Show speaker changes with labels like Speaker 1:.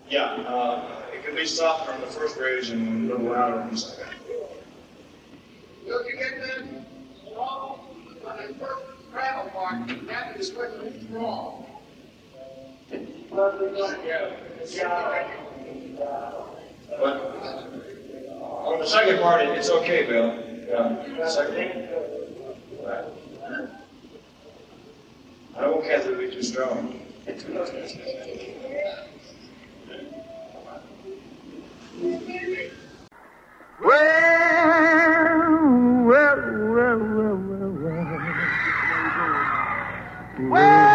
Speaker 1: Yeah, it can be softer on the first bridge and a little louder on the second.
Speaker 2: Look, you get that wrong on the first travel part, that is what is wrong.
Speaker 1: But on the second part, it's okay, Bill. Yeah, second. Right. I don't want Kathy to be too strong.
Speaker 3: Well.